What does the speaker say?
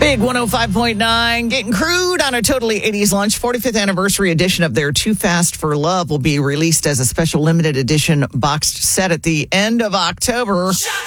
Big 105.9, getting crude on a totally 80s lunch. 45th anniversary edition of their Too Fast for Love will be released as a special limited edition boxed set at the end of October.